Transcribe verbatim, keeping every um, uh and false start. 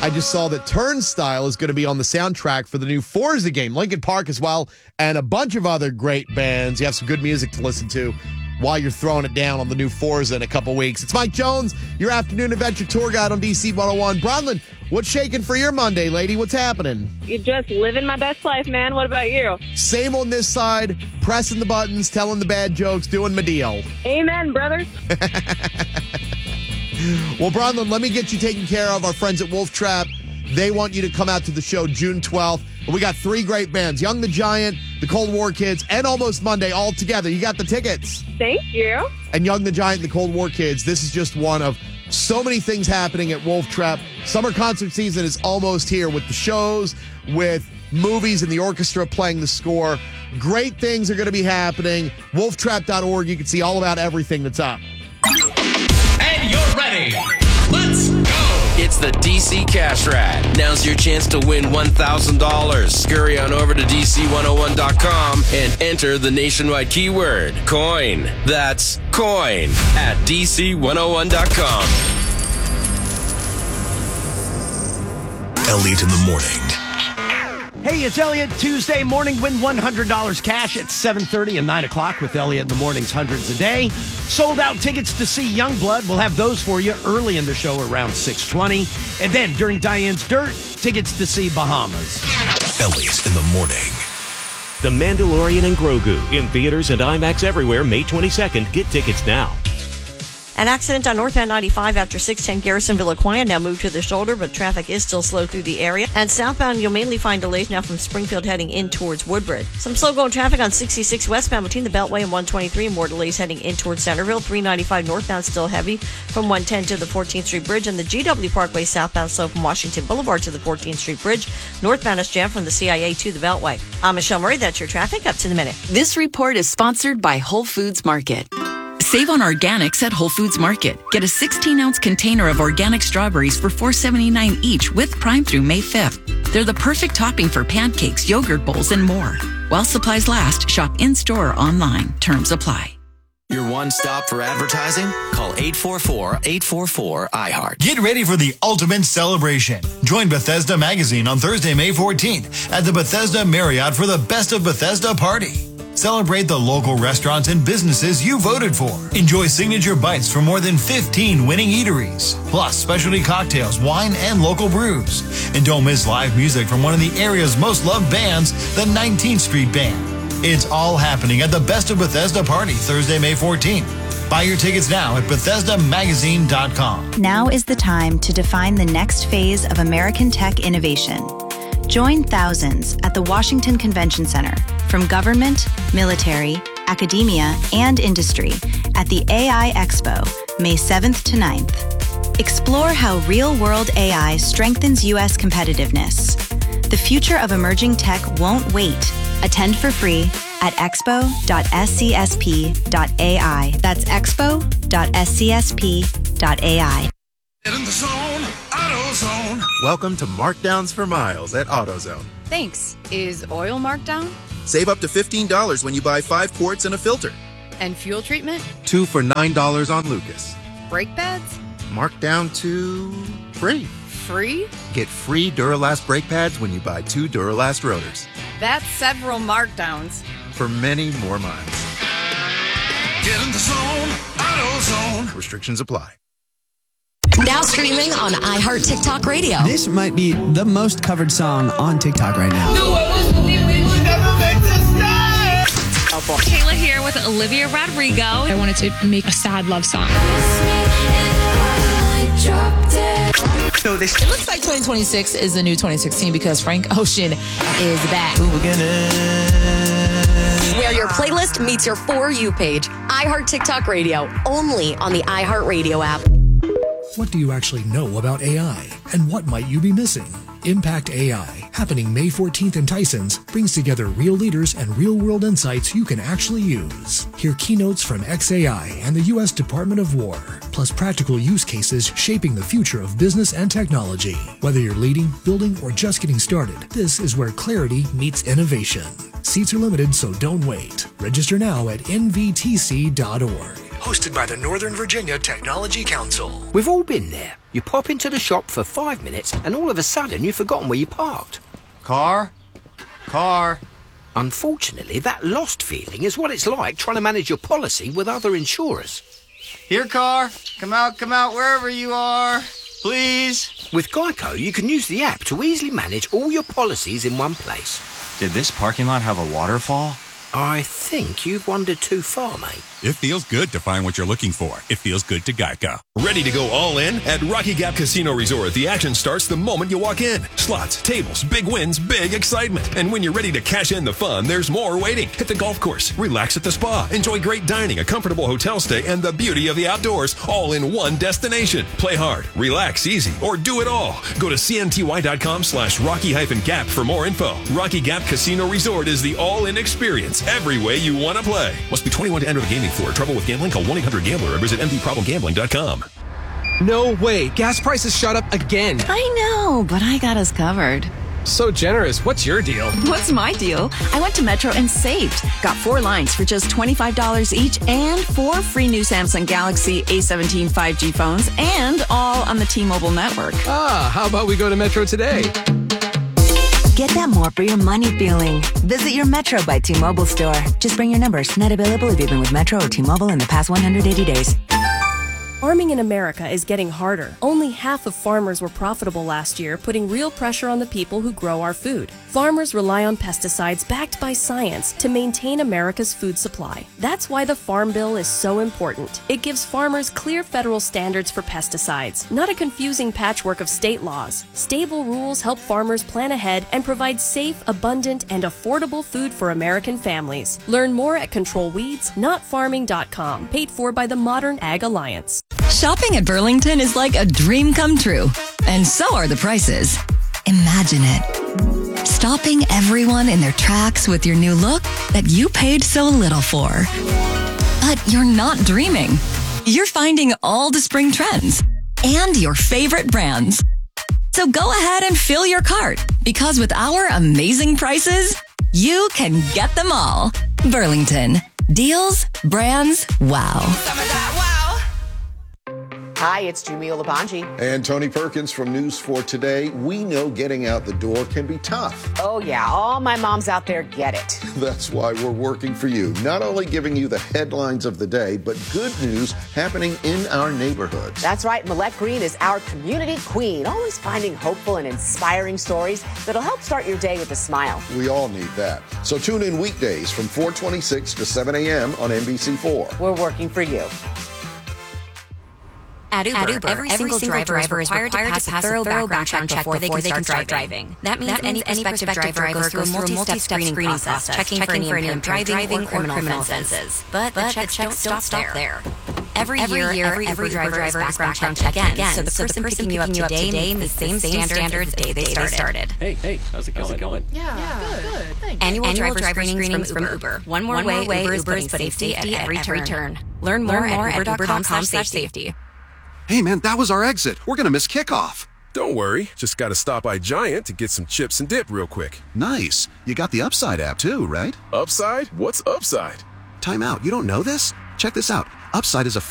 I just saw that Turnstile is going to be on the soundtrack for the new Forza game, Linkin Park as well, and a bunch of other great bands. You have some good music to listen to while you're throwing it down on the new Forza in a couple weeks. It's Mike Jones, your afternoon adventure tour guide on D C one oh one. Bronlyn, what's shaking for your Monday, lady? What's happening? You're just living my best life, man. What about you? Same on this side, pressing the buttons, telling the bad jokes, doing my deal. Amen, brother. Well, Bronlyn, let me get you taken care of. Our friends at Wolf Trap, they want you to come out to the show June twelfth. We got three great bands, Young the Giant, the Cold War Kids, and Almost Monday all together. You got the tickets. Thank you. And Young the Giant and the Cold War Kids, this is just one of so many things happening at Wolf Trap. Summer concert season is almost here with the shows, with movies and the orchestra playing the score. Great things are going to be happening. wolf trap dot org. You can see all about everything that's up. And you're ready. Let's go. It's the D C Cash Rat. Now's your chance to win one thousand dollars. Scurry on over to D C one oh one dot com and enter the nationwide keyword, coin. That's coin at D C one oh one dot com. Elliot in the morning. Hey, it's Elliot. Tuesday morning, win one hundred dollars cash at seven thirty and nine o'clock with Elliot in the mornings, hundreds a day. Sold out tickets to see Youngblood. We'll have those for you early in the show around six twenty. And then during Diane's Dirt, tickets to see Bahamas. Elliot in the morning. The Mandalorian and Grogu in theaters and IMAX everywhere May twenty-second. Get tickets now. An accident on northbound ninety-five after six ten Garrisonville Aquia now moved to the shoulder, but traffic is still slow through the area. And southbound, you'll mainly find delays now from Springfield heading in towards Woodbridge. Some slow-going traffic on sixty-six westbound between the Beltway and one twenty-three. More delays heading in towards Centerville. three ninety-five northbound still heavy from one ten to the fourteenth Street Bridge. And the G W Parkway southbound slow from Washington Boulevard to the fourteenth Street Bridge. Northbound is jammed from the C I A to the Beltway. I'm Michelle Murray. That's your traffic up to the minute. This report is sponsored by Whole Foods Market. Save on organics at Whole Foods Market. Get a sixteen ounce container of organic strawberries for four seventy-nine each with Prime through May fifth. They're the perfect topping for pancakes, yogurt bowls, and more. While supplies last, shop in-store or online. Terms apply. Your one stop for advertising? Call eight four four, eight four four, I heart. Get ready for the ultimate celebration. Join Bethesda Magazine on Thursday, May fourteenth at the Bethesda Marriott for the Best of Bethesda party. Celebrate the local restaurants and businesses you voted for. Enjoy signature bites from more than fifteen winning eateries, plus specialty cocktails, wine, and local brews. And don't miss live music from one of the area's most loved bands, the nineteenth Street Band. It's all happening at the Best of Bethesda party Thursday, May fourteenth. Buy your tickets now at Bethesda Magazine dot com. Now is the time to define the next phase of American tech innovation. Join thousands at the Washington Convention Center from government, military, academia, and industry at the A I Expo, May seventh to ninth. Explore how real-world A I strengthens U S competitiveness. The future of emerging tech won't wait. Attend for free at expo dot s c s p dot a i. That's expo dot s c s p dot a i. Get in the zone, AutoZone. Welcome to Markdowns for Miles at AutoZone. Thanks. Is oil marked down? Save up to fifteen dollars when you buy five quarts and a filter. And fuel treatment? Two for nine dollars on Lucas. Brake pads? Marked down to free. Free? Get free Duralast brake pads when you buy two Duralast rotors. That's several markdowns. For many more miles. Get in the zone, AutoZone. Restrictions apply. Now streaming on iHeart TikTok Radio. This might be the most covered song on TikTok right now. No, I was believe we would never make this day. Kayla here with Olivia Rodrigo. I wanted to make a sad love song. So this it looks like twenty twenty-six is the new twenty sixteen because Frank Ocean is back. Where your playlist meets your For You page. iHeart TikTok Radio, only on the iHeartRadio app. What do you actually know about A I? And what might you be missing? Impact A I, happening May fourteenth in Tysons, brings together real leaders and real-world insights you can actually use. Hear keynotes from X A I and the U S Department of War, plus practical use cases shaping the future of business and technology. Whether you're leading, building, or just getting started, this is where clarity meets innovation. Seats are limited, so don't wait. Register now at N V T C dot org. hosted by the Northern Virginia Technology Council. We've all been there. You pop into the shop for five minutes and all of a sudden you've forgotten where you parked. Car? Car? Unfortunately, that lost feeling is what it's like trying to manage your policy with other insurers. Here, car. Come out, come out, wherever you are. Please. With Geico, you can use the app to easily manage all your policies in one place. Did this parking lot have a waterfall? I think you've wandered too far, mate. It feels good to find what you're looking for. It feels good to Geico. Ready to go all in? At Rocky Gap Casino Resort, the action starts the moment you walk in. Slots, tables, big wins, big excitement. And when you're ready to cash in the fun, there's more waiting. Hit the golf course, relax at the spa, enjoy great dining, a comfortable hotel stay, and the beauty of the outdoors, all in one destination. Play hard, relax easy, or do it all. Go to cnty.com slash rocky-gap for more info. Rocky Gap Casino Resort is the all-in experience. Every way you want to play. Must be twenty-one to enter the gaming floor. Trouble with gambling? Call one eight hundred gambler or visit m d problem gambling dot com. No way. Gas prices shot up again. I know, but I got us covered. So generous. What's your deal? What's my deal? I went to Metro and saved. Got four lines for just twenty-five dollars each and four free new Samsung Galaxy A seventeen five G phones and all on the T-Mobile network. Ah, how about we go to Metro today? Get that more for your money feeling. Visit your Metro by T-Mobile store. Just bring your numbers. Not available if you've been with Metro or T-Mobile in the past one hundred eighty days. Farming in America is getting harder. Only half of farmers were profitable last year, putting real pressure on the people who grow our food. Farmers rely on pesticides backed by science to maintain America's food supply. That's why the Farm Bill is so important. It gives farmers clear federal standards for pesticides, not a confusing patchwork of state laws. Stable rules help farmers plan ahead and provide safe, abundant, and affordable food for American families. Learn more at control weeds not farming dot com, paid for by the Modern Ag Alliance. Shopping at Burlington is like a dream come true. And so are the prices. Imagine it. Stopping everyone in their tracks with your new look that you paid so little for. But you're not dreaming. You're finding all the spring trends and your favorite brands. So go ahead and fill your cart, because with our amazing prices, you can get them all. Burlington. Deals, brands, wow. Hi, it's Jamil Labanji. And Tony Perkins from News four Today. We know getting out the door can be tough. Oh, yeah. All my moms out there get it. That's why we're working for you. Not only giving you the headlines of the day, but good news happening in our neighborhoods. That's right. Millette Green is our community queen, always finding hopeful and inspiring stories that'll help start your day with a smile. We all need that. So tune in weekdays from four twenty-six to seven a.m. on N B C four. We're working for you. At Uber, At Uber every, every single, single driver, driver is required, required to pass, to pass a thorough background check before, before they can, they can start driving. driving. That means, that means any prospective driver, driver goes through a multi-step screening process, checking, checking for any impaired driving or criminal, criminal offenses. But, but the checks, the checks don't, don't stop there. there. Every, every year, year, every, every Uber driver is background checked again, again. So the so person, the person picking you up today, today meets the same standards the day they started. Hey, hey, how's it going? How's it going? Yeah, yeah, good. Thanks. Annual, Annual driver screenings from Uber. One more way Uber is putting safety at every turn. Learn more at uber dot com slash safety. Hey, man, that was our exit. We're going to miss kickoff. Don't worry. Just got to stop by Giant to get some chips and dip real quick. Nice. You got the Upside app too, right? Upside? What's Upside? Time out. You don't know this? Check this out. Upside is a